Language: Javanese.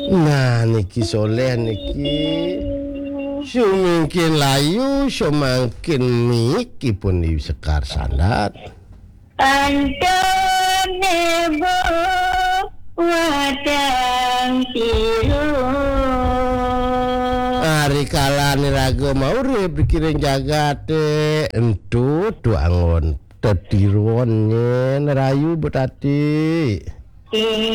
Nah niki soleh niki sumangkin layu sumangkin miki pun sekar sandat Antone bo wadang tiru Ari kalani raga mau urip pikirin jagate entu angon tetiruan nyen rayu betati